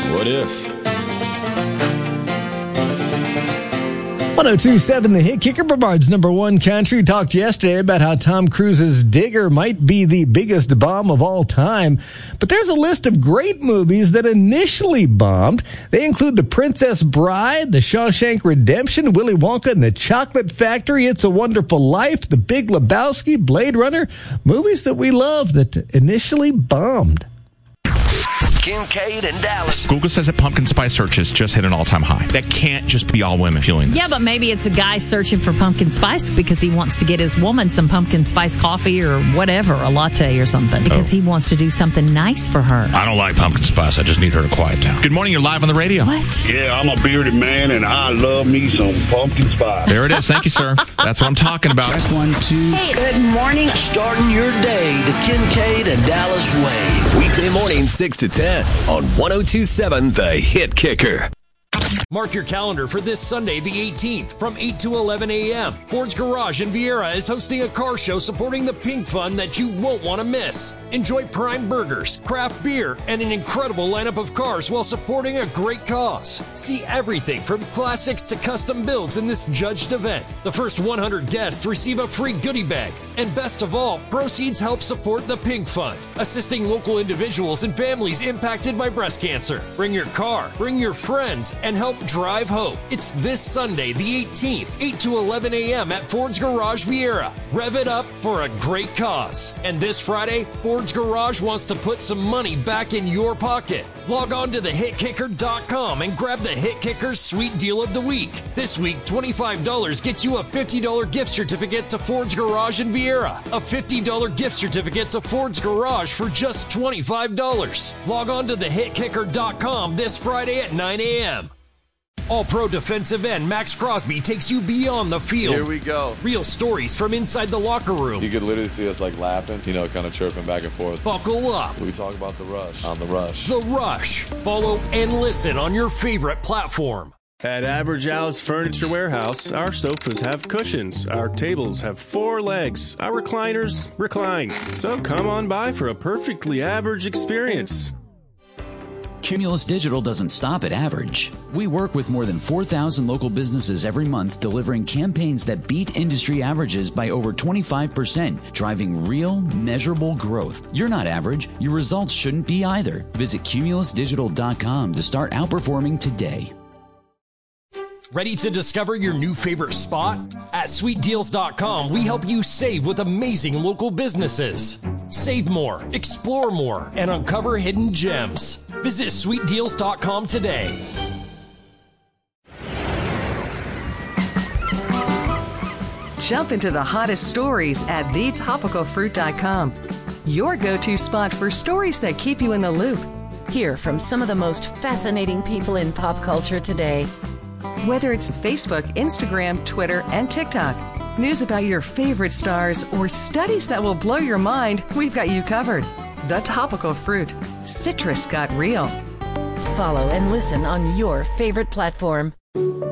What if? 102.7 The Hit Kicker, Brevard's number one country. Talked yesterday about how Tom Cruise's Digger might be the biggest bomb of all time. But there's a list of great movies that initially bombed. They include The Princess Bride, The Shawshank Redemption, Willy Wonka and the Chocolate Factory, It's a Wonderful Life, The Big Lebowski, Blade Runner. Movies that we love that initially bombed. Kincaid and Dallas. Google says that pumpkin spice searches just hit an all-time high. That can't just be all women feeling that. Yeah, but maybe it's a guy searching for pumpkin spice because he wants to get his woman some pumpkin spice coffee or whatever, a latte or something, because he wants to do something nice for her. I don't like pumpkin spice. I just need her to quiet down. Good morning. You're live on the radio. What? Yeah, I'm a bearded man, and I love me some pumpkin spice. There it is. Thank you, sir. That's what I'm talking about. Check 1, 2. Hey, good morning. Starting your day the Kincaid and Dallas way. Weekday morning, 6 to 10 on 102.7 The Hit Kicker. Mark your calendar for this Sunday, the 18th, from 8 to 11 a.m. Ford's Garage in Viera is hosting a car show supporting the Pink Fund that you won't want to miss. Enjoy prime burgers, craft beer, and an incredible lineup of cars while supporting a great cause. See everything from classics to custom builds in this judged event. The first 100 guests receive a free goodie bag. And best of all, proceeds help support the Pink Fund, assisting local individuals and families impacted by breast cancer. Bring your car, bring your friends, and help drive hope. It's this Sunday, the 18th, 8 to 11 a.m. at Ford's Garage Viera. Rev it up for a great cause. And this Friday, Ford's Garage wants to put some money back in your pocket. Log on to thehitkicker.com and grab the Hit Kicker's Sweet Deal of the Week. This week, $25 gets you a $50 gift certificate to Ford's Garage in Viera. A $50 gift certificate to Ford's Garage for just $25. Log on to thehitkicker.com this Friday at 9 a.m. All-Pro defensive end Max Crosby takes you beyond the field. Here we go. Real stories from inside the locker room. You could literally see us like laughing, kind of chirping back and forth. Buckle up. We talk about The Rush on The Rush. The Rush. Follow and listen on your favorite platform. At Average Al's Furniture Warehouse, our sofas have cushions, our tables have 4 legs, our recliners recline. So come on by for a perfectly average experience. Cumulus Digital doesn't stop at average. We work with more than 4,000 local businesses every month, delivering campaigns that beat industry averages by over 25%, driving real, measurable growth. You're not average. Your results shouldn't be either. Visit cumulusdigital.com to start outperforming today. Ready to discover your new favorite spot? At sweetdeals.com, we help you save with amazing local businesses. Save more, explore more, and uncover hidden gems. Visit sweetdeals.com today. Jump into the hottest stories at thetopicalfruit.com. Your go-to spot for stories that keep you in the loop. Hear from some of the most fascinating people in pop culture today. Whether it's Facebook, Instagram, Twitter, and TikTok, news about your favorite stars, or studies that will blow your mind, we've got you covered. The Topical Fruit. Citrus got real. Follow and listen on your favorite platform.